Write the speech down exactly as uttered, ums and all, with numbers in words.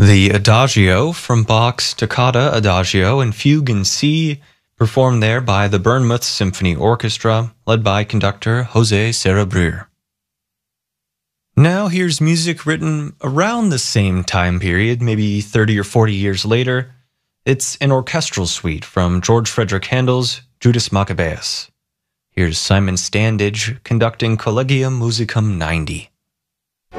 The Adagio from Bach's Toccata, Adagio, and Fugue in C, performed there by the Bournemouth Symphony Orchestra, led by conductor José Cerebrier. Now here's music written around the same time period, maybe thirty or forty years later. It's an orchestral suite from George Frederick Handel's Judas Maccabeus. Here's Simon Standage conducting Collegium Musicum ninety.